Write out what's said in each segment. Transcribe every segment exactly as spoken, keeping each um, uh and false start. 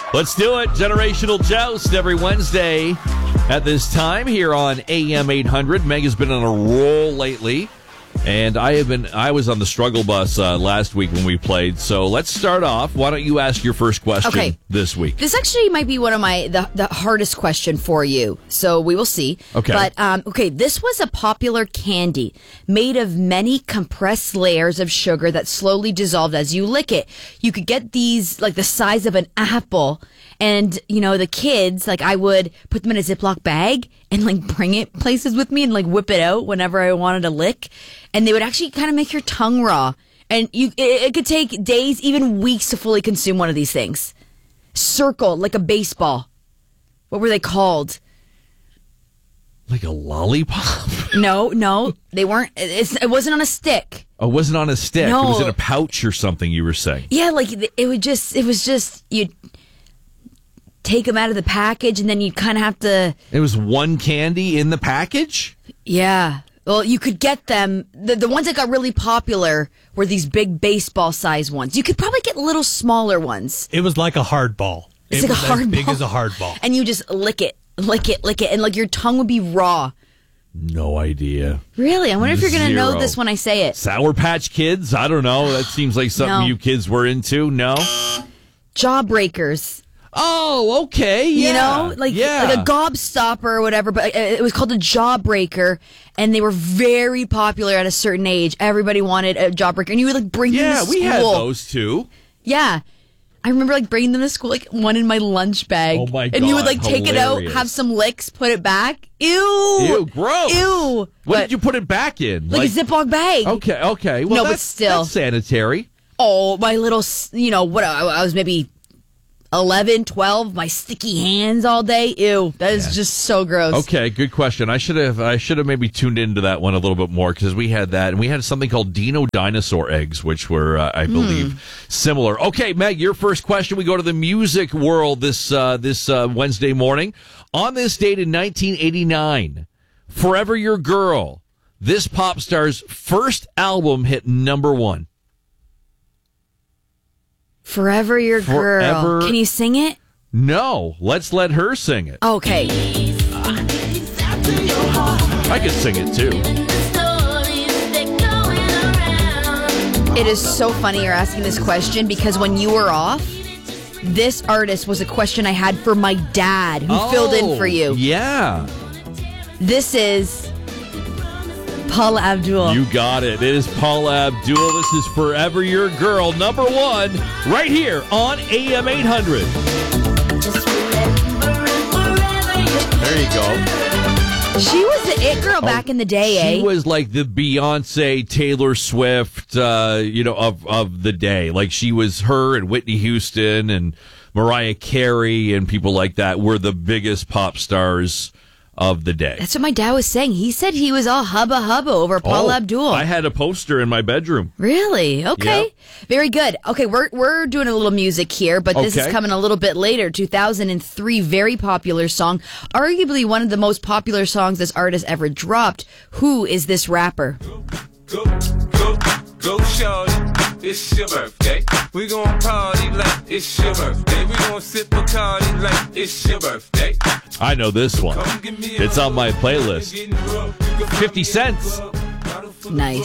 Let's do it. Generational Joust every Wednesday at this time here on A M eight hundred. Meg has been on a roll lately, and I have been. I was on the struggle bus uh, last week when we played. So let's start off. Why don't you ask your first question okay. this week? This actually might be one of my the, the hardest question for you. So we will see. Okay. But um, okay, this was a popular candy made of many compressed layers of sugar that slowly dissolved as you lick it. You could get these like the size of an apple. And, you know, the kids, like, I would put them in a Ziploc bag and, like, bring it places with me and, like, whip it out whenever I wanted to lick. And they would actually kind of make your tongue raw. And you, it, it could take days, even weeks to fully consume one of these things. Circle, like a baseball. What were they called? Like a lollipop? No, no, they weren't. It's, it wasn't on a stick. Oh, it wasn't on a stick. No. It was in a pouch or something, you were saying. Yeah, like, it would just, it was just, you'd take them out of the package, and then you'd kind of have to... It was one candy in the package? Yeah. Well, you could get them... The, the ones that got really popular were these big baseball-sized ones. You could probably get little smaller ones. It was like a hard ball. It's it like a was hard as big ball. as a hard ball. And you just lick it, lick it, lick it, and like your tongue would be raw. No idea. Really? I wonder if you're going to know Zero. this when I say it. Sour Patch Kids? I don't know. That seems like something No. you kids were into. No? Jawbreakers. Oh, okay. Yeah. You know, like yeah. like a gobstopper or whatever, but it was called a jawbreaker, and they were very popular at a certain age. Everybody wanted a jawbreaker, and you would like bring them Yeah, to school. we had those too. Yeah. I remember like bringing them to school, like one in my lunch bag. Oh my And you would God, like take it out, hilarious. have some licks, put it back. Ew. Ew, gross. Ew. What But- did you put it back in? Like, a Ziploc bag. Okay, okay. Well, No, but that's, still. that's sanitary. Oh, my little, s- you know, what, I I was maybe eleven, twelve, my sticky hands all day. Ew, that is just so gross. Okay, good question. I should have I should have maybe tuned into that one a little bit more because we had that, and we had something called Dino dinosaur eggs, which were, uh, I believe, Hmm. similar. Okay, Meg, your first question. We go to the music world this uh, this uh, Wednesday morning. On this date in nineteen eighty-nine, Forever Your Girl, this pop star's first album hit number one. Forever Your Forever- Girl. Can you sing it? No, let's let her sing it. Okay. I could sing it too. It is so funny you're asking this question because when you were off, this artist was a question I had for my dad who filled in for you. Yeah. This is Paula Abdul. You got it. It is Paula Abdul. This is Forever Your Girl, number one, right here on A M eight hundred. There you go. She was the it girl back in the day, eh? She was like the Beyonce, Taylor Swift, uh, you know, of, of the day. Like she was her and Whitney Houston and Mariah Carey and people like that were the biggest pop stars of the day. That's what my dad was saying. He said he was all hubba hubba over Paula Oh, Abdul. I had a poster in my bedroom. Really? Okay. Yep. Very good. Okay, we're we're doing a little music here, but this Okay. is coming a little bit later. two thousand three, very popular song. Arguably one of the most popular songs this artist ever dropped. Who is this rapper? Go, go, go, shorty. It's your birthday. We gon' party like it's your birthday. We gon' sip Bacardi like it's your birthday. I know this one. Come give me a It's on my playlist. fifty cents. Nice.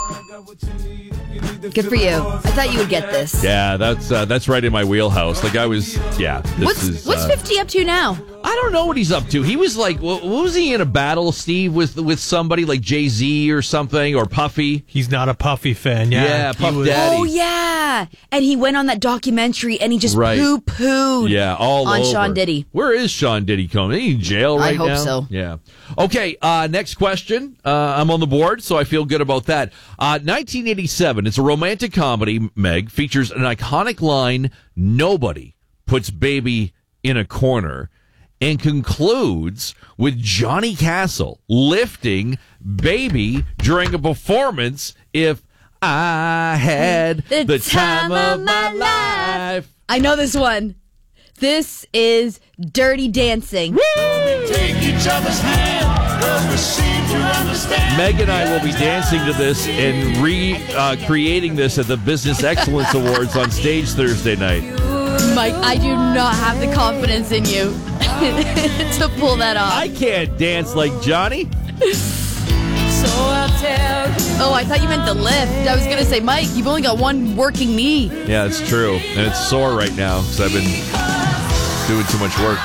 Good for you. I thought you would get this. Yeah, that's uh, that's right in my wheelhouse. Like I was, yeah. This What's is, what's uh, fifty up to now? I don't know what he's up to. He was like, what, what was he in a battle, Steve, with with somebody like Jay-Z or something, or Puffy? He's not a Puffy fan. Yeah, Yeah, he Puff was- Daddy. Oh yeah, and he went on that documentary and he just Right. poo pooed. Yeah, all on over. Sean Diddy. Where is Sean Diddy coming? Is he in jail I right hope now? so. Yeah. Okay, uh, next question. Uh, I'm on the board, so I feel good about that. Uh, nineteen eighty-seven, it's a romantic comedy, Meg, features an iconic line, nobody puts baby in a corner, and concludes with Johnny Castle lifting baby during a performance, If I Had The the, time time, of my of my life. I know this one. This is Dirty Dancing. Take each other's hand, 'cause we seem to understand. Meg and I will be dancing to this and re uh, creating this at the Business Excellence Awards on stage Thursday night. Mike, I do not have the confidence in you to pull that off. I can't dance like Johnny. So I'll tell you. Oh, I thought you meant the lift. I was going to say, Mike, you've only got one working knee. Yeah, it's true. And it's sore right now because I've been doing too much work.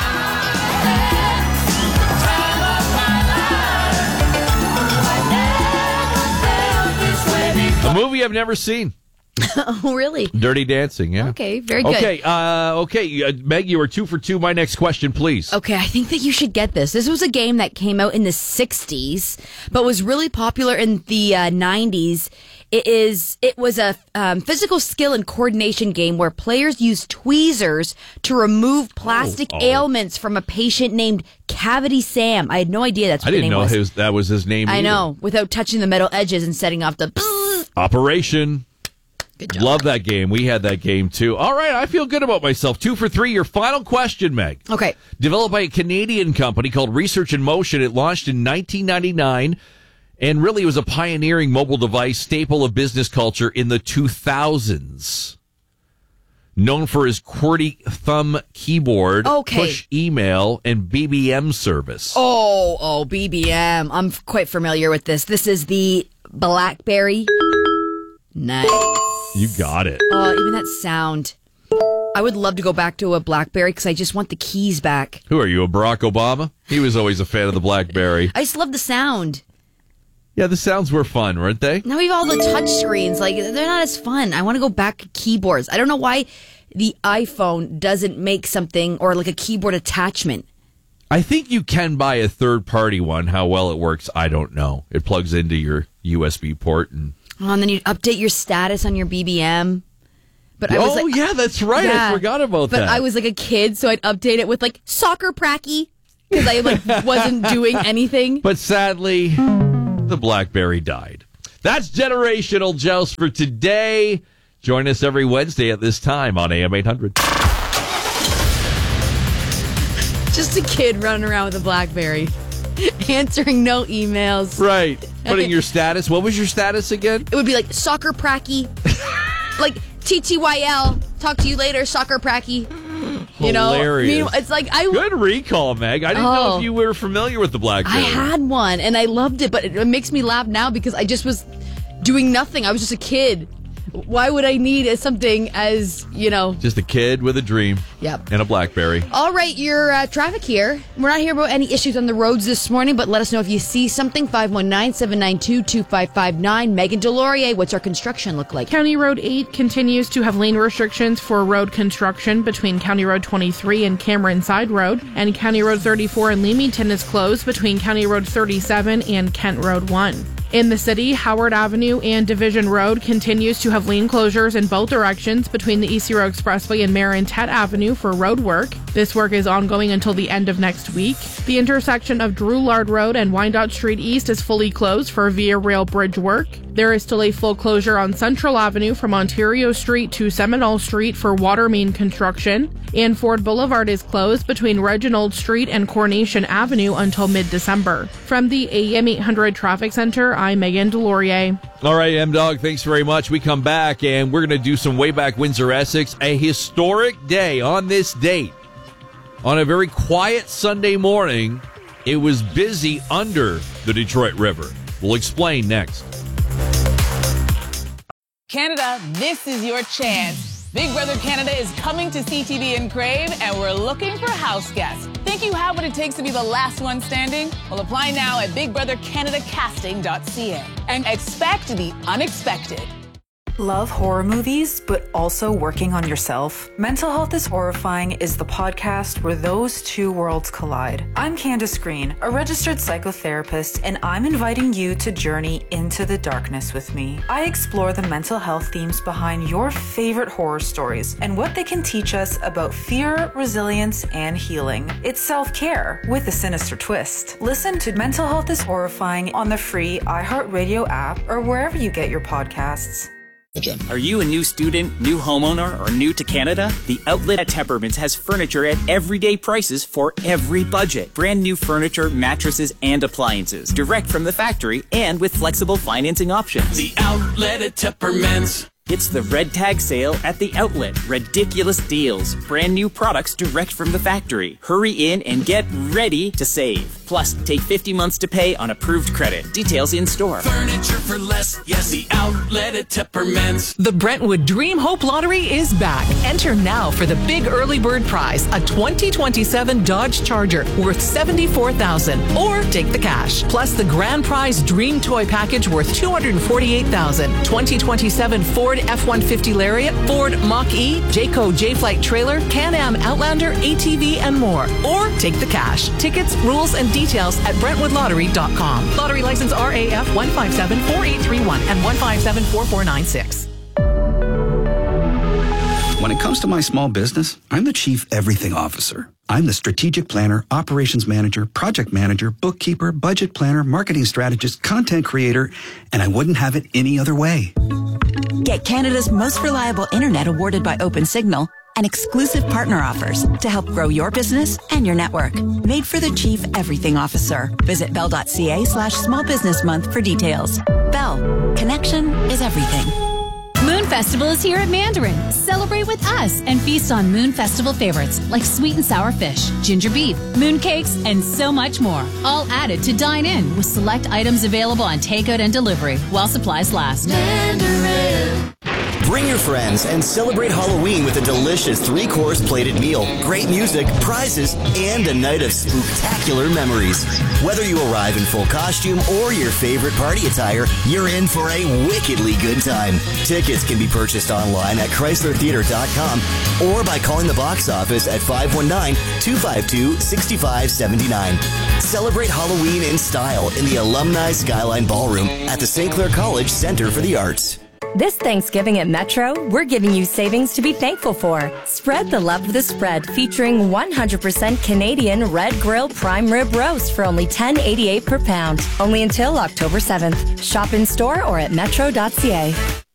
A movie I've never seen. Oh, really? Dirty Dancing, yeah. Okay, very good. Okay, uh, okay, uh, Meg, you are two for two. My next question, please. Okay, I think that you should get this. This was a game that came out in the sixties, but was really popular in the uh, nineties. It is. It was a um, physical skill and coordination game where players used tweezers to remove plastic oh, oh. ailments from a patient named Cavity Sam. I had no idea that's what I the didn't name know was. his, that was his name I either. know, without touching the metal edges and setting off the... Operation. Good job. Love that game. We had that game, too. All right, I feel good about myself. Two for three. Your final question, Meg. Okay. Developed by a Canadian company called Research in Motion. It launched in nineteen ninety-nine, and really was a pioneering mobile device, staple of business culture in the two thousands. Known for his QWERTY thumb keyboard, Okay. push email, and B B M service. Oh, oh, B B M. I'm f- quite familiar with this. This is the BlackBerry. Nice. You got it. Oh, even that sound. I would love to go back to a BlackBerry because I just want the keys back. Who are you, a Barack Obama? He was always a fan of the BlackBerry. I just love the sound. Yeah, the sounds were fun, weren't they? Now we have all the touch screens. Like, they're not as fun. I want to go back to keyboards. I don't know why the iPhone doesn't make something or like a keyboard attachment. I think you can buy a third-party one. How well it works, I don't know. It plugs into your U S B port. and Oh, and then you update your status on your B B M. But I was Oh, like, yeah, that's right. Yeah. I forgot about but that. But I was like a kid, so I'd update it with like soccer pracky because I like wasn't doing anything. But sadly, the BlackBerry died. That's Generational Joust for today. Join us every Wednesday at this time on A M eight hundred. Just a kid running around with a BlackBerry, answering no emails. Right. Putting your status. What was your status again? It would be like soccer pracky, like T T Y L. Talk to you later, soccer pracky. You know, Hilarious. Meanwhile, it's like I Good recall, Meg. I didn't know Oh. if you were familiar with the BlackBerry. I had one and I loved it, but it, it makes me laugh now because I just was doing nothing. I was just a kid. Why would I need something as, you know? Just a kid with a dream. Yep. And a BlackBerry. All right, your uh, traffic here. We're not here about any issues on the roads this morning, but let us know if you see something. five one nine, seven nine two, two five five nine. Megan Delorier, what's our construction look like? County Road eight continues to have lane restrictions for road construction between County Road twenty-three and Cameron Side Road, and County Road thirty-four in Leamington is closed between County Road thirty-seven and Kent Road one. In the city, Howard Avenue and Division Road continues to have lane closures in both directions between the E C Road Expressway and Marin-Tet Avenue for road work. This work is ongoing until the end of next week. The intersection of Drouillard Road and Wyandotte Street East is fully closed for Via Rail Bridge work. There is still a full closure on Central Avenue from Ontario Street to Seminole Street for water main construction. And Ford Boulevard is closed between Reginald Street and Coronation Avenue until mid-December. From the A M eight hundred Traffic Center, I'm Megan Delorier. All right, M-Dog, thanks very much. We come back, and we're going to do some way back Windsor-Essex. A historic day on this date. On a very quiet Sunday morning, it was busy under the Detroit River. We'll explain next. Canada, this is your chance. Big Brother Canada is coming to C T V and Crave, and we're looking for house guests. Think you have what it takes to be the last one standing? Well, apply now at big brother canada casting dot c a and expect the unexpected. Love horror movies, but also working on yourself? Mental Health is Horrifying is the podcast where those two worlds collide. I'm Candace Green, a registered psychotherapist, and I'm inviting you to journey into the darkness with me. I explore the mental health themes behind your favorite horror stories and what they can teach us about fear, resilience, and healing. It's self-care with a sinister twist. Listen to Mental Health is Horrifying on the free iHeartRadio app or wherever you get your podcasts. Are you a new student, new homeowner, or new to Canada? The Outlet at Temperments has furniture at everyday prices for every budget. Brand new furniture, mattresses, and appliances. Direct from the factory and with flexible financing options. The Outlet at Temperments. It's the Red Tag Sale at the Outlet. Ridiculous deals. Brand new products direct from the factory. Hurry in and get ready to save. Plus, take fifty months to pay on approved credit. Details in store. Furniture for less. Yes, the Outlet at Teppermans. The Brentwood Dream Hope Lottery is back. Enter now for the big early bird prize, a twenty twenty-seven Dodge Charger worth seventy-four thousand dollars. Or take the cash. Plus the grand prize Dream Toy Package worth two hundred forty-eight thousand dollars. twenty twenty-seven Ford F one fifty Lariat, Ford Mach-E, Jayco J-Flight Trailer, Can-Am Outlander, A T V, and more. Or take the cash. Tickets, rules, and details at brentwood lottery dot com. Lottery license R A F one five seven four eight three one and one five seven four four nine six. When it comes to my small business, I'm the Chief Everything Officer. I'm the strategic planner, operations manager, project manager, bookkeeper, budget planner, marketing strategist, content creator, and I wouldn't have it any other way. Get Canada's most reliable internet awarded by OpenSignal and exclusive partner offers to help grow your business and your network. Made for the Chief Everything Officer. Visit bell.ca slash small business month for details. Bell. Connection is everything. Moon Festival is here at Mandarin. Celebrate with us and feast on Moon Festival favorites like sweet and sour fish, ginger beef, moon cakes, and so much more. All added to dine in with select items available on takeout and delivery while supplies last. Mandarin. Bring your friends and celebrate Halloween with a delicious three-course plated meal, great music, prizes, and a night of spooktacular memories. Whether you arrive in full costume or your favorite party attire, you're in for a wickedly good time. Tickets can be purchased online at chrysler theater dot com or by calling the box office at five one nine, two five two, six five seven nine. Celebrate Halloween in style in the Alumni Skyline Ballroom at the Saint Clair College Center for the Arts. This Thanksgiving at Metro, we're giving you savings to be thankful for. Spread the love of the spread, featuring one hundred percent Canadian Red Grill Prime Rib Roast for only ten eighty-eight per pound. Only until October seventh. Shop in store or at metro dot c a.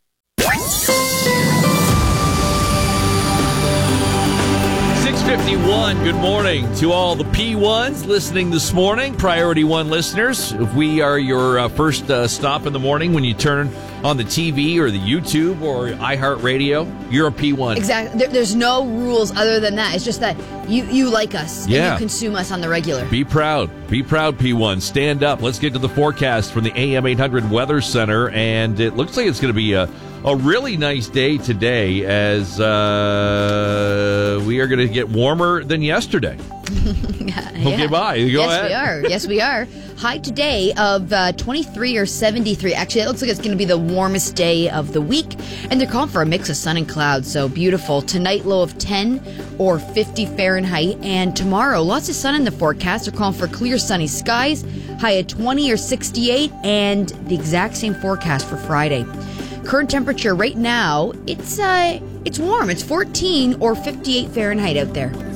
six fifty-one, good morning to all the P ones listening this morning. Priority One listeners, if we are your uh, first uh, stop in the morning when you turn on the T V or the YouTube or iHeartRadio, you're a P one. Exactly. There, there's no rules other than that. It's just that you, you like us yeah. and you consume us on the regular. Be proud. Be proud, P one. Stand up. Let's get to the forecast from the A M eight hundred Weather Center, and it looks like it's going to be a A really nice day today as uh, we are going to get warmer than yesterday. yeah, okay, yeah. bye. Go yes, ahead. we are. Yes, we are. High today of uh, twenty-three or seventy-three. Actually, it looks like it's going to be the warmest day of the week. And they're calling for a mix of sun and clouds, so beautiful. Tonight, low of ten or fifty Fahrenheit. And tomorrow, lots of sun in the forecast. They're calling for clear, sunny skies. High at twenty or sixty-eight. And the exact same forecast for Friday. Current temperature right now, it's uh, it's warm. It's fourteen or fifty-eight Fahrenheit out there.